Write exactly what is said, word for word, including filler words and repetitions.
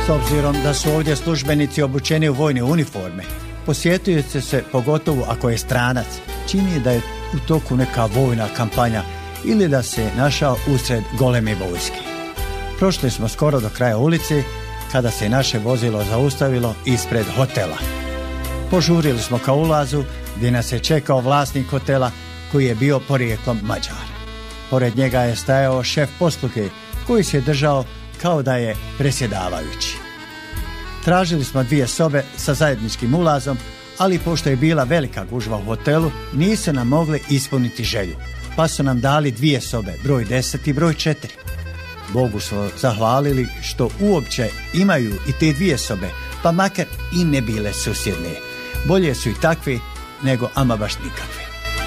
S obzirom da su ovdje službenici obučeni u vojne uniforme, posjetioci se, pogotovo ako je stranac, čini da je u toku neka vojna kampanja ili da se našao usred goleme vojske. Prošli smo skoro do kraja ulice kada se naše vozilo zaustavilo ispred hotela. Požurili smo ka ulazu gdje nas je čekao vlasnik hotela koji je bio porijeklom Mađar. Pored njega je stajao šef posluge koji se držao kao da je predsjedavajući. Tražili smo dvije sobe sa zajedničkim ulazom, ali pošto je bila velika gužva u hotelu, nisu nam mogli ispuniti želju, pa su nam dali dvije sobe, broj deset i broj četiri. Bogu smo zahvalili što uopće imaju i te dvije sobe, pa makar i ne bile susjedne. Bolje su i takve nego ama baš nikakve.